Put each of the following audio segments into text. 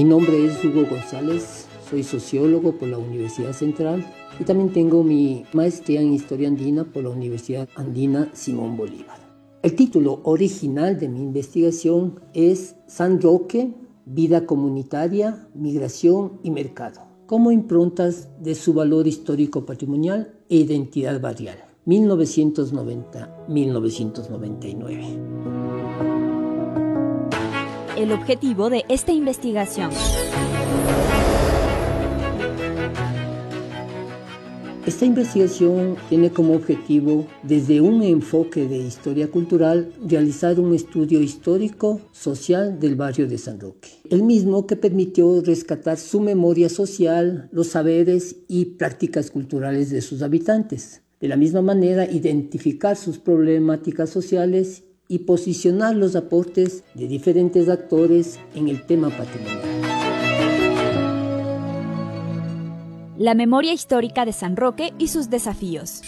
Mi nombre es Hugo González, soy sociólogo por la Universidad Central y también tengo mi maestría en Historia Andina por la Universidad Andina Simón Bolívar. El título original de mi investigación es San Roque, vida comunitaria, migración y mercado, como improntas de su valor histórico patrimonial e identidad barrial, 1990-1999. El objetivo de esta investigación. Esta investigación tiene como objetivo, desde un enfoque de historia cultural, realizar un estudio histórico-social del barrio de San Roque. El mismo que permitió rescatar su memoria social, los saberes y prácticas culturales de sus habitantes. De la misma manera, identificar sus problemáticas sociales y posicionar los aportes de diferentes actores en el tema patrimonial. La memoria histórica de San Roque y sus desafíos.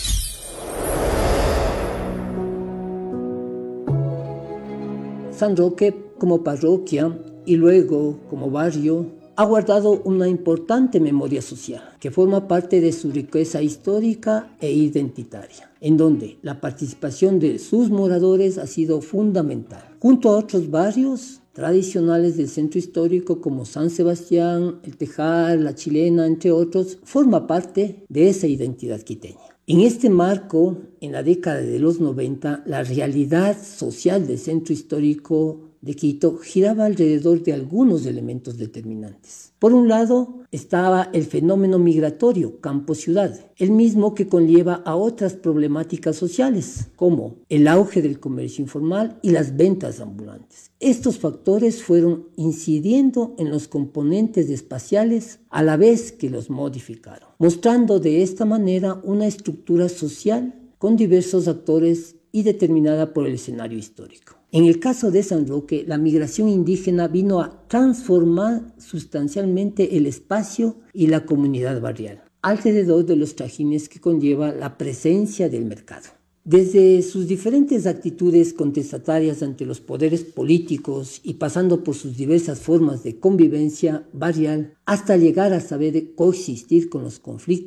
San Roque, como parroquia y luego como barrio, ha guardado una importante memoria social que forma parte de su riqueza histórica e identitaria, en donde la participación de sus moradores ha sido fundamental. Junto a otros barrios tradicionales del centro histórico como San Sebastián, El Tejar, La Chilena, entre otros, forma parte de esa identidad quiteña. En este marco, en la década de los 90, la realidad social del centro histórico de Quito giraba alrededor de algunos elementos determinantes. Por un lado, estaba el fenómeno migratorio campo-ciudad, el mismo que conlleva a otras problemáticas sociales, como el auge del comercio informal y las ventas ambulantes. Estos factores fueron incidiendo en los componentes espaciales a la vez que los modificaron, mostrando de esta manera una estructura social con diversos actores y determinada por el escenario histórico. En el caso de San Roque, la migración indígena vino a transformar sustancialmente el espacio y la comunidad barrial, alrededor de los trajines que conlleva la presencia del mercado. Desde sus diferentes actitudes contestatarias ante los poderes políticos y pasando por sus diversas formas de convivencia barrial, hasta llegar a saber coexistir con los conflictos